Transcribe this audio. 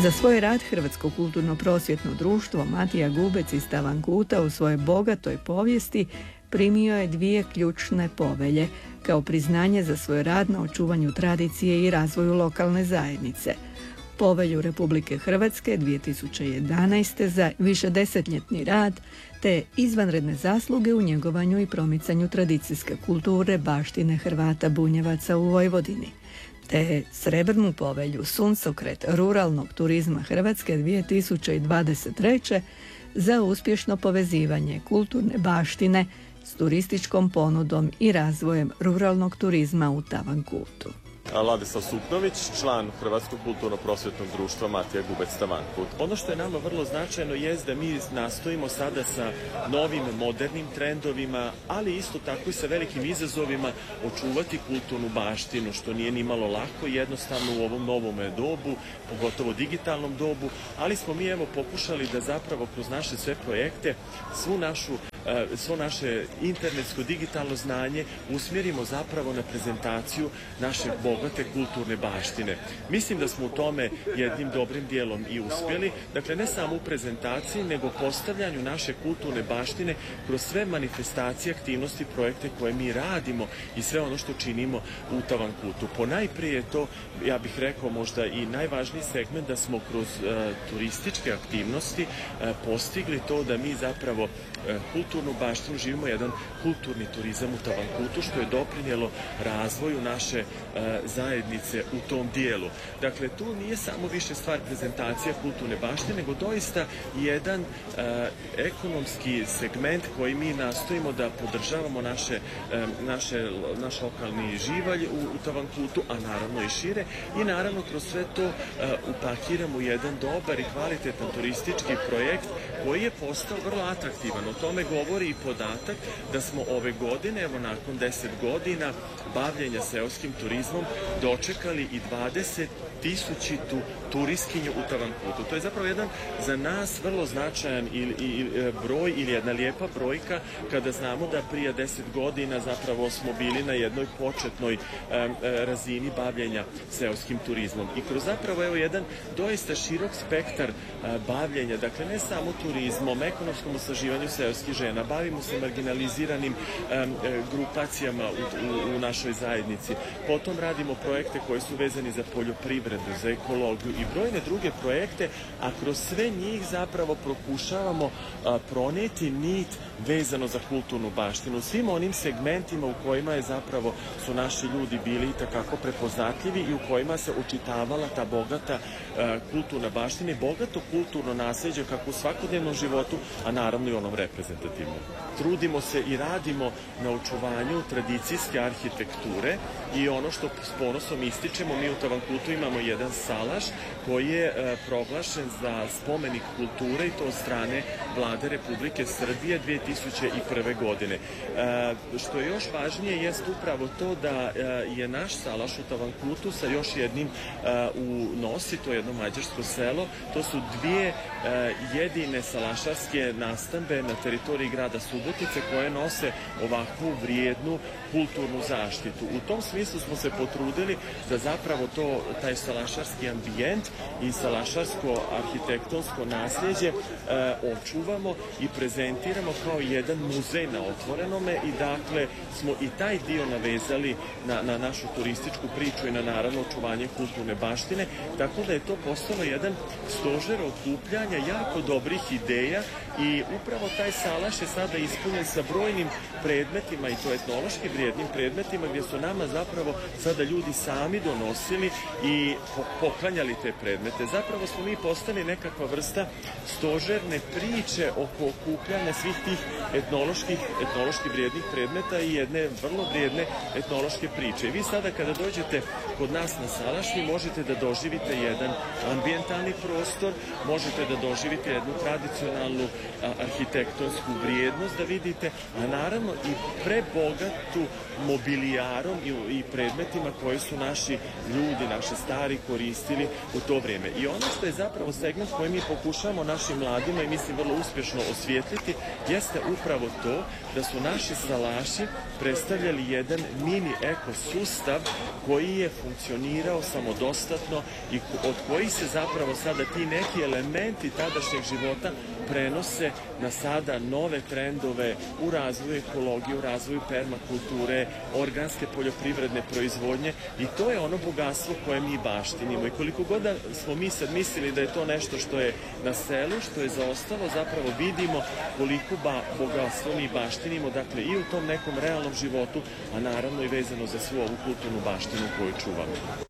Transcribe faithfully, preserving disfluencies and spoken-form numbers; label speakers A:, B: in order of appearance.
A: Za svoj rad Hrvatsko kulturno-prosvjetno društvo Matija Gubec iz Tavankuta u svojoj bogatoj povijesti primio je dvije ključne povelje kao priznanje za svoj rad na očuvanju tradicije i razvoju lokalne zajednice. Povelju Republike Hrvatske dvije tisuće jedanaeste. za višedesetljetni rad te izvanredne zasluge u njegovanju i promicanju tradicijske kulture baštine Hrvata Bunjevaca u Vojvodini, te srebrnu povelju Suncokret ruralnog turizma Hrvatske dvije tisuće dvadeset treće. za uspješno povezivanje kulturne baštine s turističkom ponudom i razvojem ruralnog turizma u Tavankutu.
B: Ladislav Suknović, član Hrvatskog kulturno-prosvjetnog društva Matija Gubec Tavankut. Ono što je nama vrlo značajno je da mi nastojimo sada sa novim, modernim trendovima, ali isto tako i sa velikim izazovima očuvati kulturnu baštinu, što nije ni malo lako i jednostavno u ovom novom dobu, pogotovo digitalnom dobu, ali smo mi evo pokušali da zapravo kroz naše sve projekte svu našu svo naše internetsko digitalno znanje usmjerimo zapravo na prezentaciju naše bogate kulturne baštine. Mislim da smo u tome jednim dobrim dijelom i uspjeli, dakle ne samo u prezentaciji, nego postavljanju naše kulturne baštine kroz sve manifestacije, aktivnosti, projekte koje mi radimo i sve ono što činimo u Tavankutu. Ponajprije je to, ja bih rekao, možda i najvažniji segment da smo kroz uh, turističke aktivnosti uh, postigli to da mi zapravo uh, kulturnu baštinu živimo jedan kulturni turizam u Tavankutu, što je doprinijelo razvoju naše uh, zajednice u tom dijelu. Dakle, tu nije samo više stvar prezentacija kulturne baštine, nego doista jedan uh, ekonomski segment koji mi nastojimo da podržavamo naše, um, naše, naš lokalni živalj u, u Tavankutu, a naravno i šire, i naravno kroz sve to uh, upakiramo jedan dobar i kvalitetan turistički projekt koji je postao vrlo atraktivan. O tome govori i podatak da smo ove godine, evo nakon deset godina bavljenja seoskim turizmom, dočekali i dvadeset tisućitu turistkinju u Tavankutu. To je zapravo jedan za nas vrlo značajan ili, ili, broj ili jedna lijepa brojka kada znamo da prije deset godina zapravo smo bili na jednoj početnoj um, razini bavljenja seoskim turizmom. I kroz zapravo evo jedan doista širok spektar uh, bavljenja, dakle ne samo turizmom, ekonomskom osnaživanju seoskih žena, bavimo se marginaliziranim um, grupacijama u, u, u našoj zajednici. Potom radimo projekte koji su vezani za poljoprivredu, za ekologiju i brojne druge projekte, a kroz sve njih zapravo prokušavamo a, pronijeti nit vezano za kulturnu baštinu. Svim onim segmentima u kojima je zapravo su naši ljudi bili itekako prepoznatljivi i u kojima se očitavala ta bogata a, kulturna baština i bogato kulturno nasljeđe kako u svakodnevnom životu, a naravno i onom reprezentativnom. Trudimo se i radimo na očuvanju tradicijske arhitekture i ono što s ponosom ističemo, mi u Tavankutu imamo jedan salaš koji je e, proglašen za spomenik kulture i to od strane Vlade Republike Srbije dvije tisuće prve. godine. E, što je još važnije jest upravo to da e, je naš salaš u Tavankutu sa još jednim e, u Nosi, to je jedno mađarsko selo, to su dvije e, jedine salašarske nastambe na teritoriji grada Subotice koje nose ovakvu vrijednu kulturnu zaštitu. U tom smislu smo se potrudili da zapravo to, taj salašarski ambijent i salašarsko arhitektonsko nasljeđe e, očuvamo i prezentiramo kao jedan muzej na otvorenome i dakle smo i taj dio navezali na, na našu turističku priču i na naravno očuvanje kulturne baštine, tako da je to postalo jedan stožer okupljanja jako dobrih ideja i upravo taj salaš je sada ispunjen sa brojnim predmetima i to etnološki vrijednim predmetima gdje su nama zapravo sada ljudi sami donosili i poklanjali te predmete. Zapravo smo mi postali nekakva vrsta stožerne priče oko okupljanja svih tih etnoloških, etnološki vrijednih predmeta i jedne vrlo vrijedne etnološke priče. I vi sada kada dođete kod nas na salaš, vi možete da doživite jedan ambijentalni prostor, možete da doživite jednu tradicionalnu a, arhitektonsku vrijednost da vidite, a naravno i prebogatu mobilijarom i, i predmetima koje su naši ljudi, naši stari koristili u to vrijeme. I ono što je zapravo segment koji mi pokušamo našim mladima i mislim vrlo uspješno osvijetliti jeste upravo to da su naši salaši predstavljali jedan mini ekosustav koji je funkcionirao samodostatno i od kojih se zapravo sada ti neki elementi tadašnjeg života prenose na sada nove trendove u razvoju ekologije, u razvoju permakulture, organske poljoprivredne proizvodnje i to je ono bogatstvo koje mi baštinimo. I koliko god da smo mi sad mislili da je to nešto što je na selu, što je zaostalo, zapravo vidimo koliko ba bogatstvo mi baštinimo, dakle i u tom nekom realnom životu, a naravno i vezano za svu ovu kulturnu baštinu koju čuvamo.